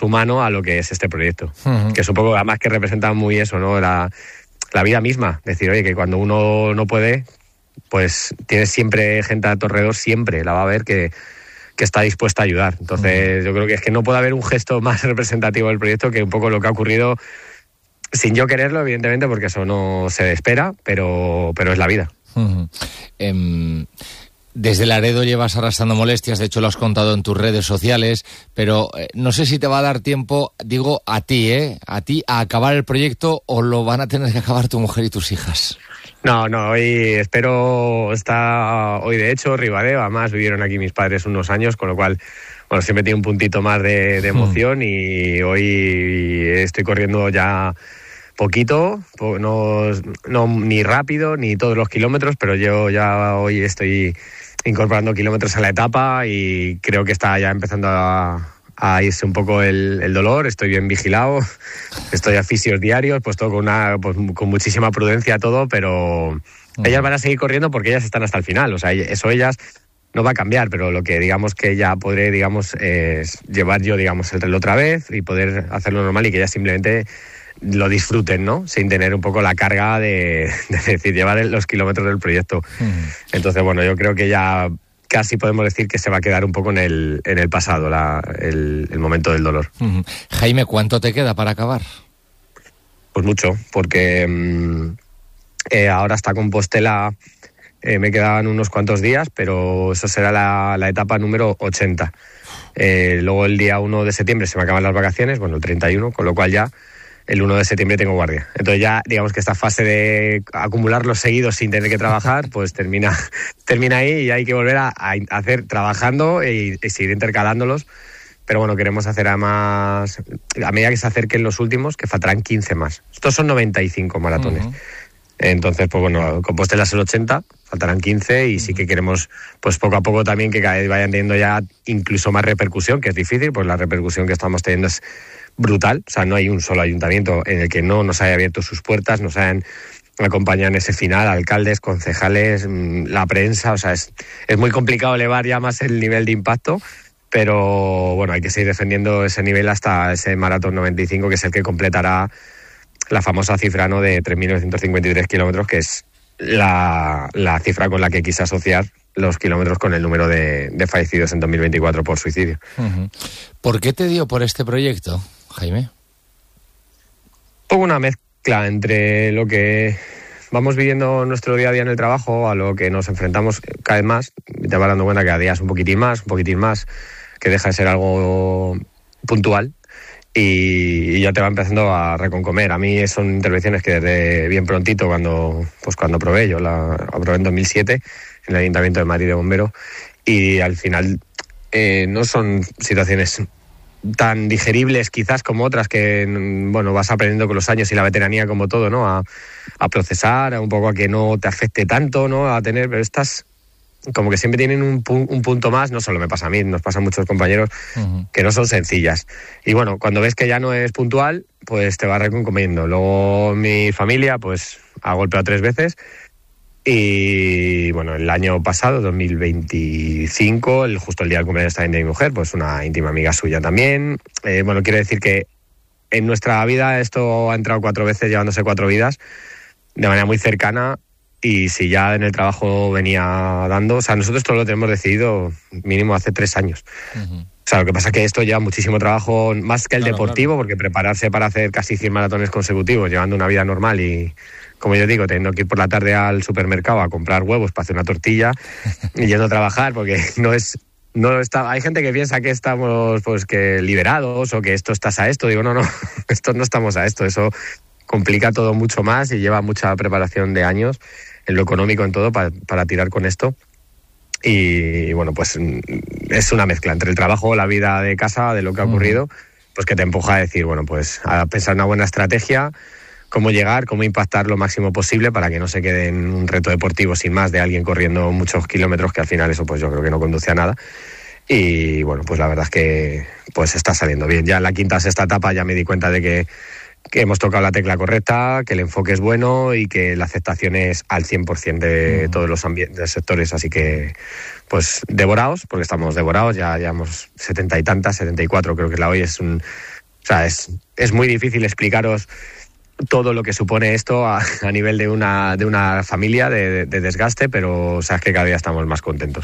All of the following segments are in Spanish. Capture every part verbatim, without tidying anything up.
humano a lo que es este proyecto. Uh-huh. Que es un poco, además que representa muy eso, ¿no? La, la vida misma. Decir, oye, que cuando uno no puede, pues tienes siempre gente a tu alrededor, siempre la va a ver que, que está dispuesta a ayudar. Entonces, uh-huh. yo creo que es que no puede haber un gesto más representativo del proyecto que un poco lo que ha ocurrido sin yo quererlo, evidentemente, porque eso no se espera, pero, pero es la vida. Uh-huh. Um... Desde Laredo llevas arrastrando molestias, de hecho lo has contado en tus redes sociales, pero eh, no sé si te va a dar tiempo, digo, a ti, ¿eh? A ti, a acabar el proyecto, o lo van a tener que acabar tu mujer y tus hijas. No, no, hoy espero, está hoy de hecho Ribadeo, además vivieron aquí mis padres unos años, con lo cual, bueno, siempre tiene un puntito más de, de emoción mm. y hoy estoy corriendo ya poquito, no, no ni rápido ni todos los kilómetros, pero yo ya hoy estoy incorporando kilómetros a la etapa y creo que está ya empezando a, a irse un poco el, el dolor. Estoy bien vigilado, estoy a fisios diarios, pues todo con una pues, con muchísima prudencia todo, pero uh-huh. ellas van a seguir corriendo porque ellas están hasta el final, o sea, eso ellas no va a cambiar, pero lo que digamos que ya podré, digamos, es llevar yo, digamos, el reloj otra vez y poder hacerlo normal y que ellas simplemente lo disfruten, ¿no? Sin tener un poco la carga de, de decir, llevar los kilómetros del proyecto. Uh-huh. Entonces, bueno, yo creo que ya casi podemos decir que se va a quedar un poco en el, en el pasado, la, el, el momento del dolor. Uh-huh. Jaime, ¿cuánto te queda para acabar? Pues mucho, porque eh, ahora hasta Compostela eh, me quedaban unos cuantos días, pero eso será la, la etapa número ochenta. Eh, luego el día uno de septiembre se me acaban las vacaciones, bueno, el treinta y uno, con lo cual ya el uno de septiembre tengo guardia. Entonces ya, digamos que esta fase de acumularlos seguidos sin tener que trabajar, pues termina, termina ahí y hay que volver a, a hacer trabajando y, y seguir intercalándolos. Pero bueno, queremos hacer además, a medida que se acerquen los últimos, que faltarán quince más. Estos son noventa y cinco maratones. Uh-huh. Entonces, pues bueno, Compostela es el ochenta, faltarán quince y sí que queremos, pues poco a poco también que cada vez vayan teniendo ya incluso más repercusión, que es difícil, pues la repercusión que estamos teniendo es brutal. O sea, no hay un solo ayuntamiento en el que no nos haya abierto sus puertas, nos hayan acompañado en ese final, alcaldes, concejales, la prensa. O sea, es, es muy complicado elevar ya más el nivel de impacto, pero bueno, hay que seguir defendiendo ese nivel hasta ese maratón noventa y cinco, que es el que completará la famosa cifra, ¿no?, de tres mil novecientos cincuenta y tres kilómetros, que es la, la cifra con la que quise asociar los kilómetros con el número de, de fallecidos en dos mil veinticuatro por suicidio. Uh-huh. ¿Por qué te dio por este proyecto, Jaime? Pongo una mezcla entre lo que vamos viviendo nuestro día a día en el trabajo, a lo que nos enfrentamos cada vez más. Te vas dando cuenta que cada día es un poquitín más, un poquitín más, que deja de ser algo puntual y, y ya te va empezando a reconcomer. A mí son intervenciones que desde bien prontito, cuando pues cuando probé, yo la aprobé en dos mil siete en el Ayuntamiento de Madrid de Bombero, y al final eh, no son situaciones tan digeribles quizás como otras que, bueno, vas aprendiendo con los años y la veteranía, como todo, ¿no? A, a procesar, a un poco a que no te afecte tanto, ¿no? A tener, pero estas como que siempre tienen un, pu- un punto más, no solo me pasa a mí, nos pasa a muchos compañeros, uh-huh. que no son sencillas. Y bueno, cuando ves que ya no es puntual, pues te va reconcomiendo. Luego mi familia, pues ha golpeado tres veces. Y bueno, el año pasado, dos mil veinticinco, el, justo el día del cumpleaños también de mi mujer, pues una íntima amiga suya también. Eh, bueno, quiero decir que en nuestra vida esto ha entrado cuatro veces, llevándose cuatro vidas, de manera muy cercana. Y si ya en el trabajo venía dando, o sea, nosotros todo lo tenemos decidido mínimo hace tres años. Uh-huh. O sea, lo que pasa es que esto lleva muchísimo trabajo, más que el claro, deportivo, claro. Porque prepararse para hacer casi cien maratones consecutivos, llevando una vida normal y, como yo digo, teniendo que ir por la tarde al supermercado a comprar huevos para hacer una tortilla y yendo a trabajar, porque no es... no está, hay gente que piensa que estamos pues que liberados o que esto estás a esto. Digo, no, no, esto no estamos a esto. Eso complica todo mucho más y lleva mucha preparación de años en lo económico, en todo, para, para tirar con esto. Y bueno, pues es una mezcla entre el trabajo, la vida de casa, de lo que ha ocurrido, pues que te empuja a decir, bueno, pues a pensar una buena estrategia, cómo llegar, cómo impactar lo máximo posible para que no se quede en un reto deportivo sin más de alguien corriendo muchos kilómetros, que al final eso pues yo creo que no conduce a nada. Y bueno, pues la verdad es que pues está saliendo bien. Ya en la quinta, sexta etapa ya me di cuenta de que que hemos tocado la tecla correcta, que el enfoque es bueno y que la aceptación es al cien por ciento de todos los ambientes, sectores. Así que, pues, devorados, porque estamos devorados, ya llevamos setenta y tantas, setenta y cuatro creo que la hoy es un, sea, es, es muy difícil explicaros todo lo que supone esto a, a nivel de una, de una familia, de, de desgaste, pero o sea, es que cada día estamos más contentos.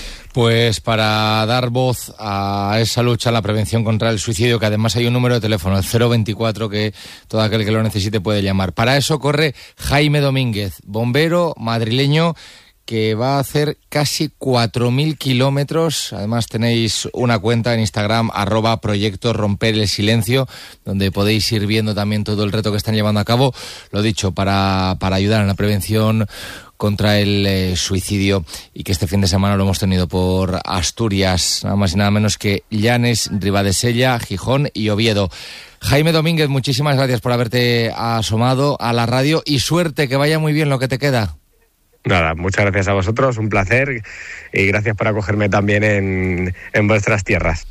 Pues para dar voz a esa lucha, a la prevención contra el suicidio, que además hay un número de teléfono, el cero veinticuatro, que todo aquel que lo necesite puede llamar. Para eso corre Jaime Domínguez, bombero madrileño, que va a hacer casi cuatro mil kilómetros. Además tenéis una cuenta en Instagram, arroba proyecto romper el silencio, donde podéis ir viendo también todo el reto que están llevando a cabo. Lo dicho, para, para ayudar en la prevención contra el eh, suicidio, y que este fin de semana lo hemos tenido por Asturias, nada más y nada menos que Llanes, Ribadesella, Gijón y Oviedo. Jaime Domínguez, muchísimas gracias por haberte asomado a la radio y suerte, que vaya muy bien lo que te queda. Nada, muchas gracias a vosotros, un placer, y gracias por acogerme también en, en vuestras tierras.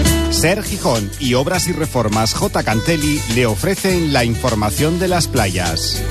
Ser Gijón y Obras y Reformas J. Cantelli le ofrecen la información de las playas.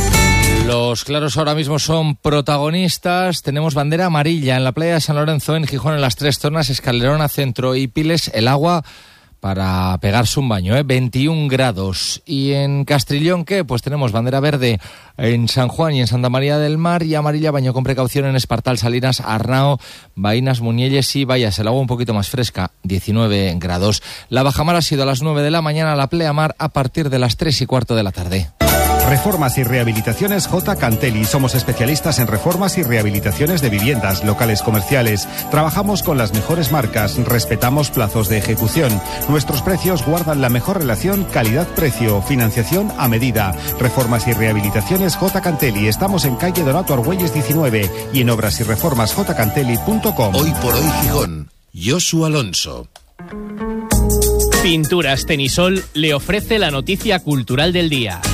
Los claros ahora mismo son protagonistas. Tenemos bandera amarilla en la playa de San Lorenzo, en Gijón, en las tres zonas, Escalerona, Centro y Piles. El agua para pegarse un baño, ¿eh? veintiún grados. Y en Castrillón, ¿qué? Pues tenemos bandera verde en San Juan y en Santa María del Mar, y amarilla, baño con precaución en Espartal, Salinas, Arnao, Baínas, Muñelles y Vallas. El agua un poquito más fresca, diecinueve grados. La bajamar ha sido a las nueve de la mañana, la pleamar a partir de las tres y cuarto de la tarde. Reformas y rehabilitaciones J. Cantelli. Somos especialistas en reformas y rehabilitaciones de viviendas, locales comerciales. Trabajamos con las mejores marcas, respetamos plazos de ejecución. Nuestros precios guardan la mejor relación calidad-precio, financiación a medida. Reformas y rehabilitaciones J. Cantelli. Estamos en calle Donato Argüelles diecinueve y en obras y reformas j cantelli punto com. Hoy por hoy Gijón. Josu Alonso. Pinturas Tenisol le ofrece la noticia cultural del día.